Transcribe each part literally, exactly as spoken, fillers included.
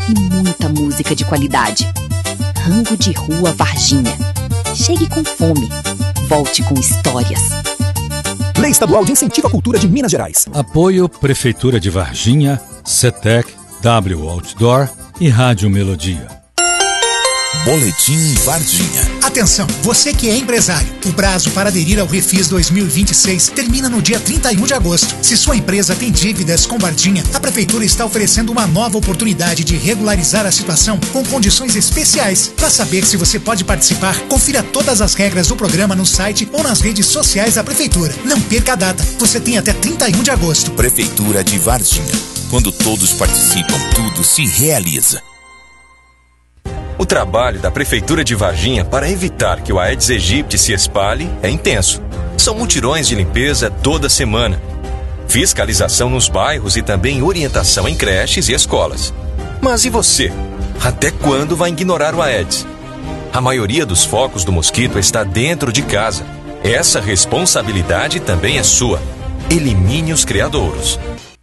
e muita música de qualidade. Rango de Rua Varginha. Chegue com fome, volte com histórias. Lei Estadual de Incentivo à Cultura de Minas Gerais. Apoio Prefeitura de Varginha, CETEC, W Outdoor e Rádio Melodia. Boletim Varginha. Atenção, você que é empresário. O prazo para aderir ao Refis dois mil e vinte e seis termina no dia trinta e um de agosto. Se sua empresa tem dívidas com Varginha, a Prefeitura está oferecendo uma nova oportunidade de regularizar a situação com condições especiais. Para saber se você pode participar, confira todas as regras do programa no site ou nas redes sociais da Prefeitura. Não perca a data. Você tem até trinta e um de agosto. Prefeitura de Varginha. Quando todos participam, tudo se realiza. O trabalho da Prefeitura de Varginha para evitar que o Aedes aegypti se espalhe é intenso. São mutirões de limpeza toda semana, fiscalização nos bairros e também orientação em creches e escolas. Mas e você? Até quando vai ignorar o Aedes? A maioria dos focos do mosquito está dentro de casa. Essa responsabilidade também é sua. Elimine os criadouros.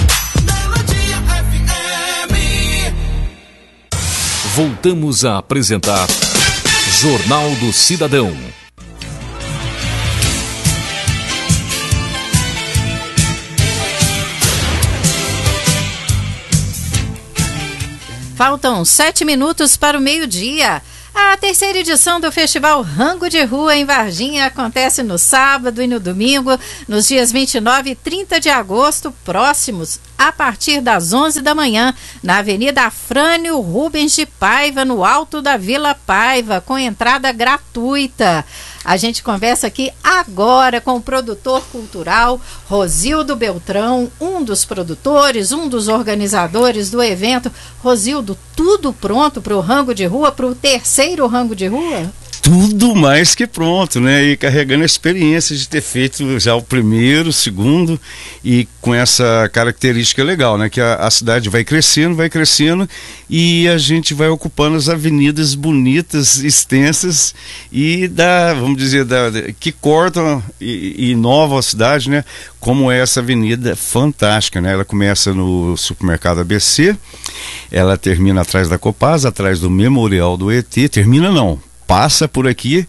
Voltamos a apresentar Jornal do Cidadão. Faltam sete minutos para o meio-dia. A terceira edição do Festival Rango de Rua em Varginha acontece no sábado e no domingo, nos dias vinte e nove e trinta de agosto próximos, a partir das onze da manhã, na Avenida Afrânio Rubens de Paiva, no alto da Vila Paiva, com entrada gratuita. A gente conversa aqui agora com o produtor cultural Rosildo Beltrão, um dos produtores, um dos organizadores do evento. Rosildo, tudo pronto para o Rango de Rua, para o terceiro Rango de Rua? Tudo mais que pronto, né? E carregando a experiência de ter feito já o primeiro, o segundo, e com essa característica legal, né? Que a, a cidade vai crescendo, vai crescendo, e a gente vai ocupando as avenidas bonitas, extensas, e da, vamos dizer, da, que cortam e, e inovam a cidade, né? Como é essa avenida fantástica, né? Ela começa no supermercado A B C, ela termina atrás da Copasa, atrás do Memorial do E T, termina não, passa por aqui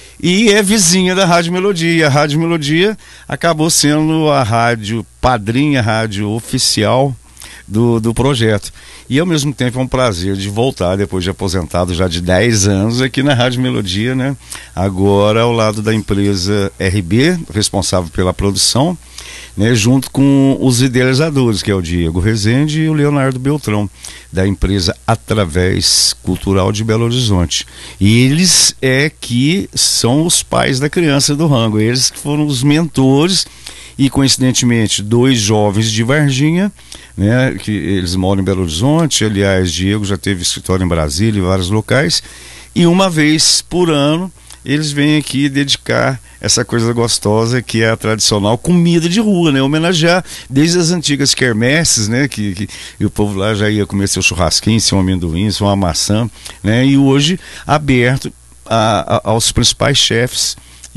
e é vizinha da Rádio Melodia. A Rádio Melodia acabou sendo a rádio padrinha, a rádio oficial do, do projeto. E ao mesmo tempo é um prazer de voltar, depois de aposentado já de dez anos, aqui na Rádio Melodia, né? Agora ao lado da empresa R B, responsável pela produção, né? Junto com os idealizadores, que é o Diego Rezende e o Leonardo Beltrão, da empresa Através Cultural de Belo Horizonte. E eles é que são os pais da criança do Rango, eles que foram os mentores, e coincidentemente dois jovens de Varginha, né, que eles moram em Belo Horizonte. Aliás, Diego já teve escritório em Brasília e vários locais, e uma vez por ano eles vêm aqui dedicar essa coisa gostosa que é a tradicional comida de rua, né? Homenagear desde as antigas quermesses, né? Que, que e o povo lá já ia comer seu churrasquinho, seu amendoim, sua maçã, né? E hoje aberto a, a, aos principais chefes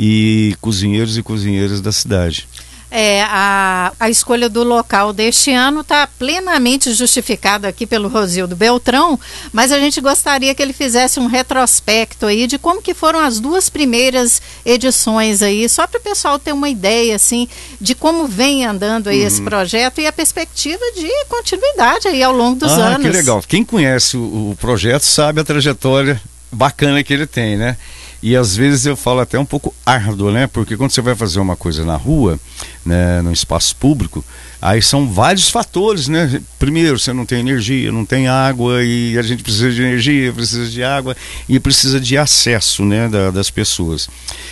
e cozinheiros e cozinheiras da cidade. É, a, a escolha do local deste ano está plenamente justificada aqui pelo Rosildo Beltrão, mas a gente gostaria que ele fizesse um retrospecto aí de como que foram as duas primeiras edições aí, só para o pessoal ter uma ideia, assim, de como vem andando aí uhum. esse projeto e a perspectiva de continuidade aí ao longo dos ah, anos. Que legal. Quem conhece o, o projeto sabe a trajetória bacana que ele tem, né? E às vezes eu falo até um pouco árduo, né? Porque quando você vai fazer uma coisa na rua, né, no espaço público, aí são vários fatores, né? Primeiro, você não tem energia, não tem água, e a gente precisa de energia, precisa de água e precisa de acesso, né, da, das pessoas.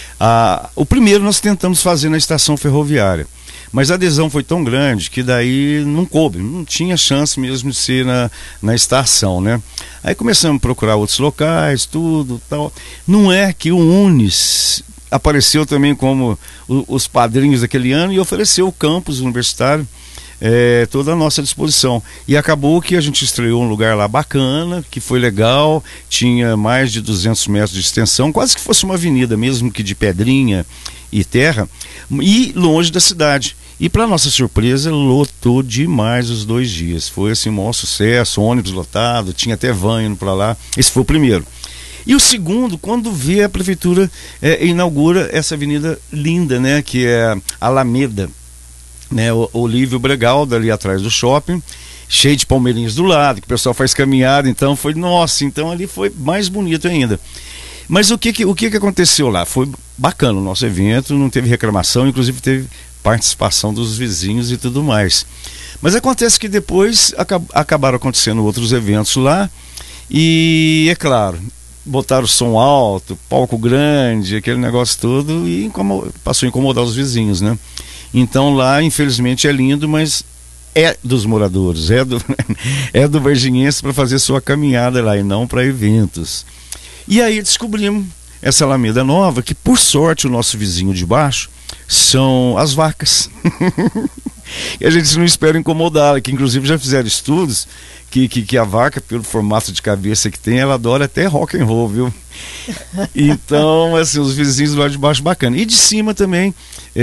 Ah, o primeiro nós tentamos fazer na estação ferroviária, mas a adesão foi tão grande que daí não coube, não tinha chance mesmo de ser na, na estação, né? Aí começamos a procurar outros locais, tudo, tal. Não é que o Unis apareceu também como o, os padrinhos daquele ano e ofereceu o campus universitário, é, toda a nossa disposição. E acabou que a gente estreou um lugar lá bacana, que foi legal, tinha mais de duzentos metros de extensão, quase que fosse uma avenida mesmo, que de pedrinha e terra, e longe da cidade. E para nossa surpresa, lotou demais os dois dias. Foi assim um maior sucesso, ônibus lotado, tinha até van indo para lá. Esse foi o primeiro. E o segundo, quando vê a prefeitura é, inaugura essa avenida linda, né, que é Alameda, né, o Olívio Bregaldo, ali atrás do shopping, cheio de palmeirinhos do lado, que o pessoal faz caminhada, então foi, nossa, então ali foi mais bonito ainda. Mas o que que, o que que aconteceu lá? Foi bacana o nosso evento, não teve reclamação, inclusive teve participação dos vizinhos e tudo mais. Mas acontece que depois acab- acabaram acontecendo outros eventos lá e, é claro, botaram o som alto, palco grande, aquele negócio todo e incomo- passou a incomodar os vizinhos, né? Então lá, infelizmente, é lindo, mas é dos moradores, é do, é do varginhense para fazer sua caminhada lá e não para eventos. E aí descobrimos essa Alameda Nova, que por sorte o nosso vizinho de baixo são as vacas. E a gente não espera incomodá-la, que inclusive já fizeram estudos que, que, que a vaca, pelo formato de cabeça que tem, ela adora até rock and roll, viu? Então, assim, os vizinhos lá de baixo bacana. E de cima também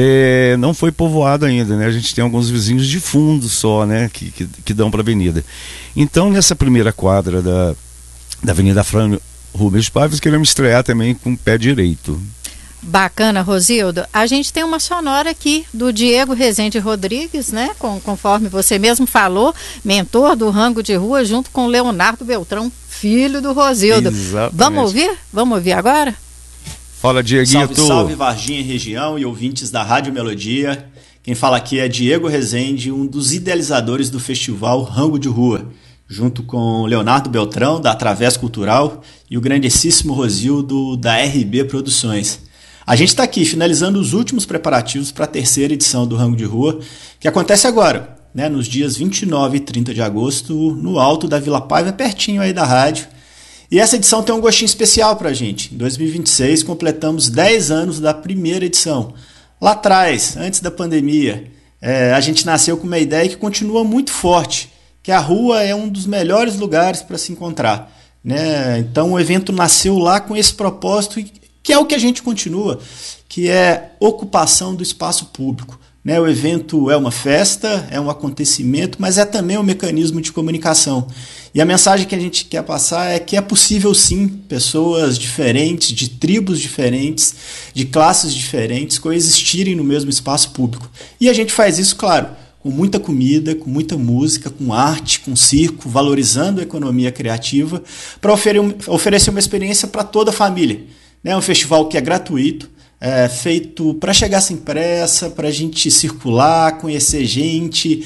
é, não foi povoado ainda, né? A gente tem alguns vizinhos de fundo só, né? Que, que, que dão para a avenida. Então, nessa primeira quadra da, da Avenida Frânio Rubens Paiva, queremos estrear também com o pé direito. Bacana, Rosildo. A gente tem uma sonora aqui do Diego Rezende Rodrigues, né? Com, conforme você mesmo falou, mentor do Rango de Rua, junto com Leonardo Beltrão, filho do Rosildo. Exatamente. Vamos ouvir? Vamos ouvir agora? Fala, Dieguito. Salve, salve, Varginha e região e ouvintes da Rádio Melodia. Quem fala aqui é Diego Rezende, um dos idealizadores do festival Rango de Rua, junto com Leonardo Beltrão, da Través Cultural, e o grandíssimo Rosildo, da R B Produções. A gente está aqui finalizando os últimos preparativos para a terceira edição do Rango de Rua, que acontece agora, né, nos dias vinte e nove e trinta de agosto, no alto da Vila Paiva, pertinho aí da rádio. E essa edição tem um gostinho especial para a gente. Em dois mil e vinte e seis completamos dez anos da primeira edição. Lá atrás, antes da pandemia, é, a gente nasceu com uma ideia que continua muito forte, que a rua é um dos melhores lugares para se encontrar, né? Então o evento nasceu lá com esse propósito, que é o que a gente continua, que é ocupação do espaço público, né? O evento é uma festa, é um acontecimento, mas é também um mecanismo de comunicação. E a mensagem que a gente quer passar é que é possível sim pessoas diferentes, de tribos diferentes, de classes diferentes, coexistirem no mesmo espaço público. E a gente faz isso, claro, com muita comida, com muita música, com arte, com circo, valorizando a economia criativa, para oferecer uma experiência para toda a família. É um festival que é gratuito, é feito para chegar sem pressa, para a gente circular, conhecer gente,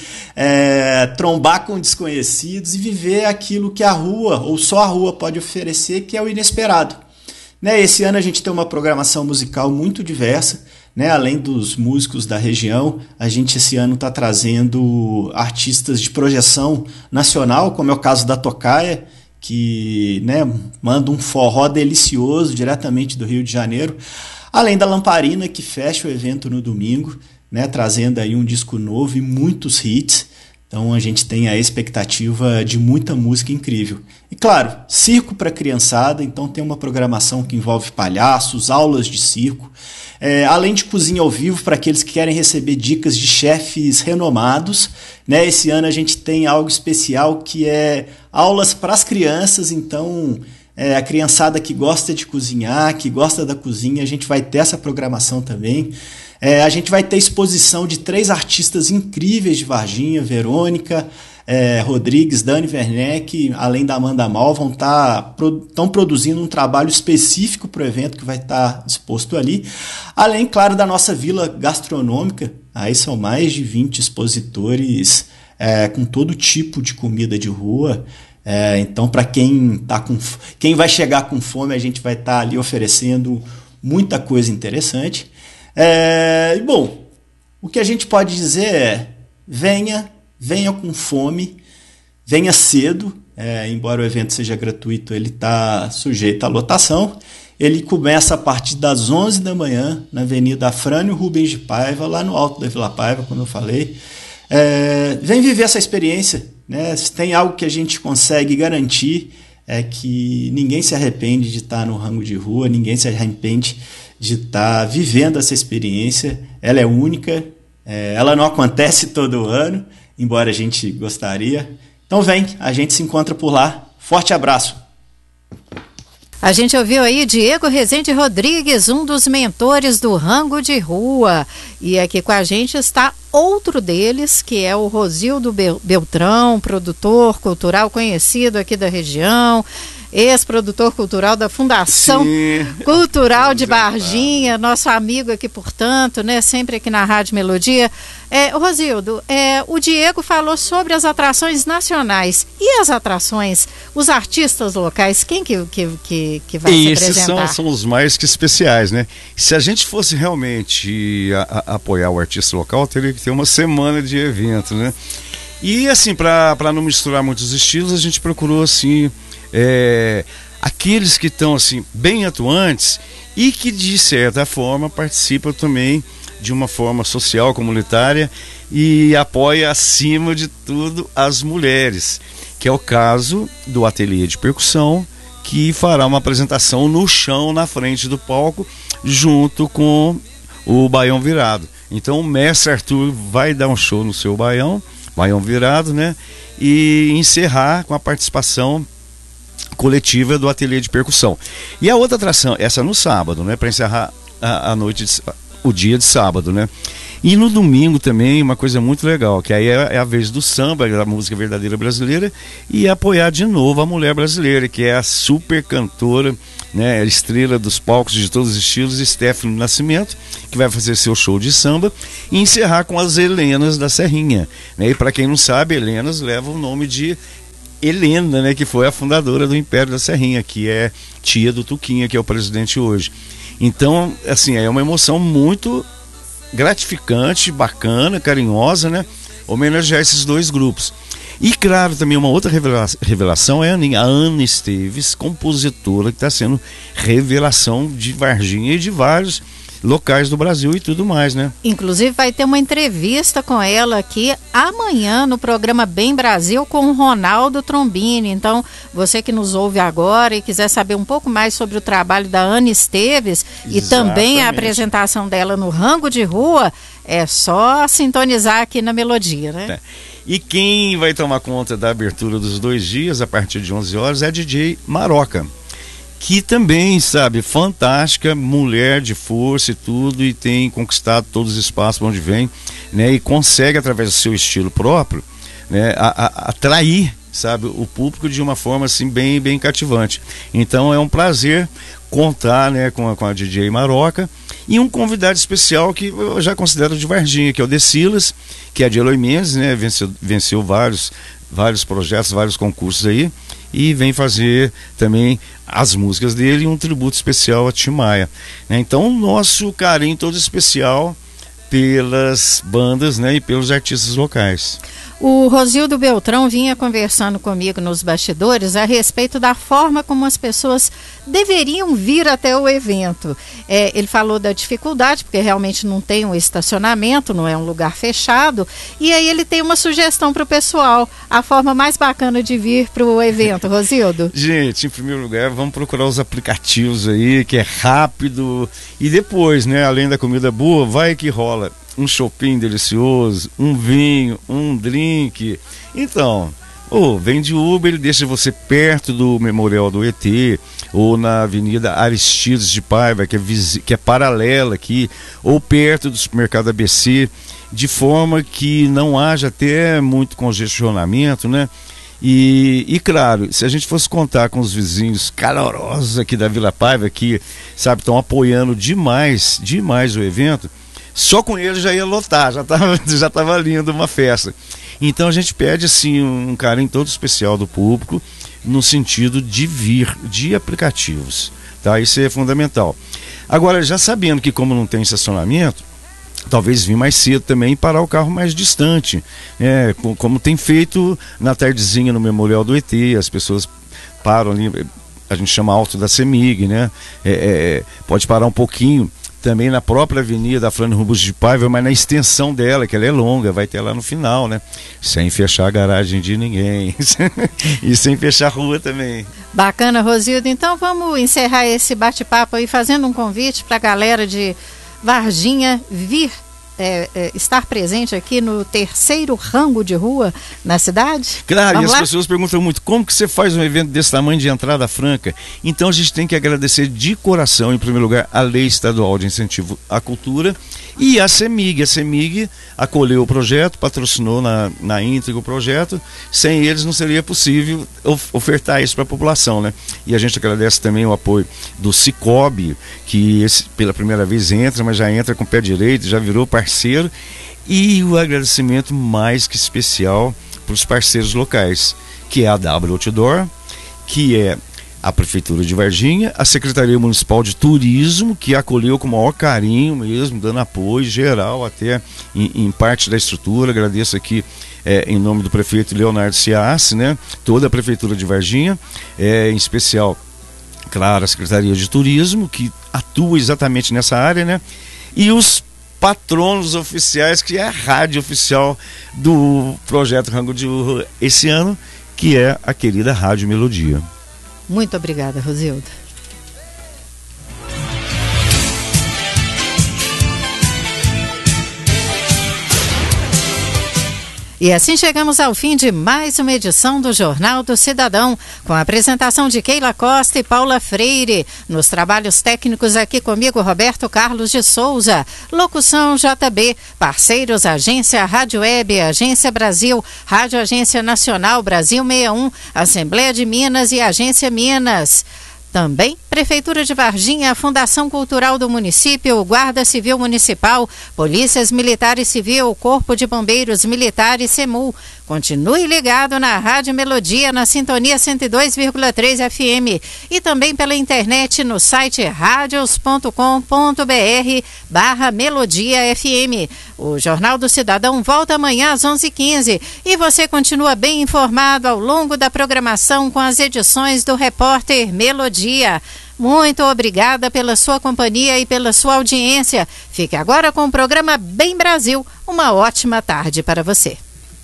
é, trombar com desconhecidos e viver aquilo que a rua, ou só a rua, pode oferecer, que é o inesperado. Né, esse ano a gente tem uma programação musical muito diversa, né, além dos músicos da região, a gente esse ano está trazendo artistas de projeção nacional, como é o caso da Tocaia, que, né, manda um forró delicioso diretamente do Rio de Janeiro, além da Lamparina, que fecha o evento no domingo, né, trazendo aí um disco novo e muitos hits. Então a gente tem a expectativa de muita música incrível. E claro, circo para criançada, então tem uma programação que envolve palhaços, aulas de circo, é, além de cozinha ao vivo para aqueles que querem receber dicas de chefes renomados. Né? Esse ano a gente tem algo especial que é aulas para as crianças, então é, a criançada que gosta de cozinhar, que gosta da cozinha, a gente vai ter essa programação também. É, a gente vai ter exposição de três artistas incríveis de Varginha, Verônica, é, Rodrigues, Dani Werneck, além da Amanda Mal, vão estar tá, produzindo um trabalho específico para o evento que vai estar tá exposto ali. Além, claro, da nossa vila gastronômica, aí são mais de vinte expositores é, com todo tipo de comida de rua. É, então, para quem, tá com, quem vai chegar com fome, a gente vai estar tá ali oferecendo muita coisa interessante. É, bom, o que a gente pode dizer é: venha, venha com fome, venha cedo, é, embora o evento seja gratuito, ele está sujeito à lotação. Ele começa a partir das onze da manhã na Avenida Frânio Rubens de Paiva, lá no alto da Vila Paiva, como eu falei. É, vem viver essa experiência, né? Se tem algo que a gente consegue garantir é que ninguém se arrepende de estar no Rango de Rua, ninguém se arrepende de estar vivendo essa experiência. Ela é única É, ela não acontece todo ano, embora a gente gostaria. Então vem, a gente se encontra por lá. Forte abraço. A gente ouviu aí Diego Rezende Rodrigues, um dos mentores do Rango de Rua. E aqui com a gente está outro deles, que é o Rosildo Beltrão, produtor cultural conhecido aqui da região, ex-produtor cultural da Fundação Sim. Cultural de Varginha, nosso amigo aqui, portanto, né, sempre aqui na Rádio Melodia. É, Rosildo, é, o Diego falou sobre as atrações nacionais. E as atrações, os artistas locais, quem que, que, que, que vai e se apresentar? Esses são, são os mais que especiais, né? Se a gente fosse realmente a, a, apoiar o artista local, teria que ter uma semana de evento, né? E assim, para não misturar muitos estilos, a gente procurou assim... É, aqueles que estão assim bem atuantes e que de certa forma participam também de uma forma social, comunitária e apoia acima de tudo as mulheres, que é o caso do Ateliê de Percussão, que fará uma apresentação no chão na frente do palco junto com o Baião Virado. Então o mestre Arthur vai dar um show no seu Baião, Baião Virado, né? E encerrar com a participação coletiva do Ateliê de Percussão. E a outra atração, essa no sábado, né, para encerrar a, a noite, de, o dia de sábado, né? E no domingo também uma coisa muito legal, que aí é, é a vez do samba, da música verdadeira brasileira, e apoiar de novo a mulher brasileira, que é a super cantora, né, estrela dos palcos de todos os estilos, Stephanie Nascimento, que vai fazer seu show de samba, e encerrar com as Helenas da Serrinha, né? E para quem não sabe, Helenas leva o nome de Helena, né, que foi a fundadora do Império da Serrinha, que é tia do Tuquinha, que é o presidente hoje. Então, assim, é uma emoção muito gratificante, bacana, carinhosa, né, homenagear esses dois grupos. E claro, também uma outra revela revelação é a Aninha, a Ana Esteves, compositora, que está sendo revelação de Varginha e de vários locais do Brasil e tudo mais, né? Inclusive vai ter uma entrevista com ela aqui amanhã no programa Bem Brasil com o Ronaldo Trombini. Então, você que nos ouve agora e quiser saber um pouco mais sobre o trabalho da Ana Esteves Exatamente. E também a apresentação dela no Rango de Rua, é só sintonizar aqui na Melodia, né? É. E quem vai tomar conta da abertura dos dois dias, a partir de onze horas, é a D J Maroca, que também, sabe, fantástica, mulher de força e tudo, e tem conquistado todos os espaços onde vem, né, e consegue, através do seu estilo próprio, né, a, a, atrair, sabe, o público de uma forma, assim, bem, bem cativante. Então é um prazer contar, né, com a, com a D J Maroca, e um convidado especial que eu já considero de Varginha, que é o Decilas, que é de Eloy Mendes, né, venceu, venceu vários, vários projetos, vários concursos aí, e vem fazer também as músicas dele e um tributo especial a Tim Maia, né? Então, nosso carinho todo especial pelas bandas, né, e pelos artistas locais. O Rosildo Beltrão vinha conversando comigo nos bastidores a respeito da forma como as pessoas deveriam vir até o evento. É, ele falou da dificuldade, porque realmente não tem um estacionamento, não é um lugar fechado, e aí ele tem uma sugestão para o pessoal, a forma mais bacana de vir para o evento, Rosildo. Gente, em primeiro lugar, vamos procurar os aplicativos aí, que é rápido, e depois, né, além da comida boa, vai que rola um shopping delicioso, um vinho, um drink. Então, ou vem de Uber, ele deixa você perto do Memorial do E T, ou na Avenida Aristides de Paiva, que é, que é paralela aqui, ou perto do supermercado A B C, de forma que não haja até muito congestionamento, né? E, e claro, se a gente fosse contar com os vizinhos calorosos aqui da Vila Paiva, que, sabe, estão apoiando demais, demais o evento, só com ele já ia lotar, já estava já tava lindo uma festa. Então a gente pede assim um carinho todo especial do público no sentido de vir de aplicativos, tá? Isso é fundamental. Agora, já sabendo que como não tem estacionamento, talvez vir mais cedo também e parar o carro mais distante, é, como tem feito na tardezinha no Memorial do E T, as pessoas param ali, a gente chama Alto da Semig, né? É, é, pode parar um pouquinho também na própria avenida Flávio Rubens de Paiva, mas na extensão dela, que ela é longa, vai ter lá no final, né? Sem fechar a garagem de ninguém e sem fechar a rua também. Bacana, Rosildo. Então vamos encerrar esse bate-papo aí fazendo um convite para a galera de Varginha vir é, é, estar presente aqui no terceiro rango de rua na cidade? Claro, Vamos e as lá? pessoas perguntam muito, como que você faz um evento desse tamanho de entrada franca? Então a gente tem que agradecer de coração, em primeiro lugar, a Lei Estadual de Incentivo à Cultura e a CEMIG. A CEMIG acolheu o projeto, patrocinou na, na íntegra o projeto. Sem eles não seria possível of, ofertar isso para a população, né? E a gente agradece também o apoio do Cicobi, que esse, pela primeira vez entra, mas já entra com o pé direito, já virou parceiro. E o agradecimento mais que especial para os parceiros locais, que é a W Outdoor, que é a Prefeitura de Varginha, a Secretaria Municipal de Turismo, que acolheu com o maior carinho mesmo, dando apoio geral até em, em parte da estrutura. Agradeço aqui é, em nome do prefeito Leonardo Ciassi, né, toda a Prefeitura de Varginha, é, em especial, claro, a Secretaria de Turismo, que atua exatamente nessa área, né, e os patronos oficiais, que é a rádio oficial do projeto Rango de Rua esse ano, que é a querida Rádio Melodia. Muito obrigada, Rosilda. E assim chegamos ao fim de mais uma edição do Jornal do Cidadão, com a apresentação de Keila Costa e Paula Freire. Nos trabalhos técnicos aqui comigo, Roberto Carlos de Souza. Locução J B, parceiros Agência Rádio Web, Agência Brasil, Rádio Agência Nacional Brasil sessenta e um, Assembleia de Minas e Agência Minas. Também, Prefeitura de Varginha, Fundação Cultural do Município, Guarda Civil Municipal, Polícias Militar e Civil, Corpo de Bombeiros Militar e SEMU. Continue ligado na Rádio Melodia, na sintonia cento e dois vírgula três F M e também pela internet no site radios ponto com ponto br barra Melodia F M. O Jornal do Cidadão volta amanhã às onze e quinze e você continua bem informado ao longo da programação com as edições do Repórter Melodia. Muito obrigada pela sua companhia e pela sua audiência. Fique agora com o programa Bem Brasil. Uma ótima tarde para você.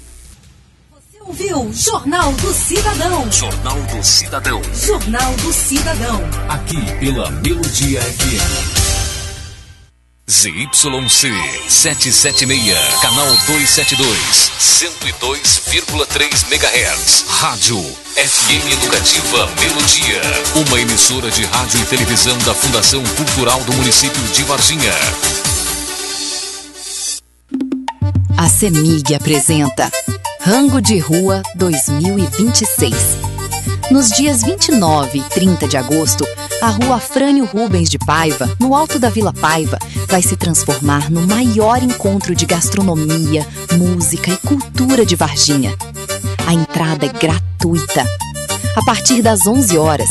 Ouviu Jornal do Cidadão. Jornal do Cidadão. Jornal do Cidadão. Aqui pela Melodia F M. Z Y C setecentos e setenta e seis, canal duzentos e setenta e dois, cento e dois vírgula três megahertz. Rádio F M Educativa Melodia, uma emissora de rádio e televisão da Fundação Cultural do Município de Varginha. A CEMIG apresenta Rango de Rua dois mil e vinte e seis. Nos dias vinte e nove e trinta de agosto, a Rua Frânio Rubens de Paiva, no alto da Vila Paiva, vai se transformar no maior encontro de gastronomia, música e cultura de Varginha. A entrada é gratuita. A partir das onze horas,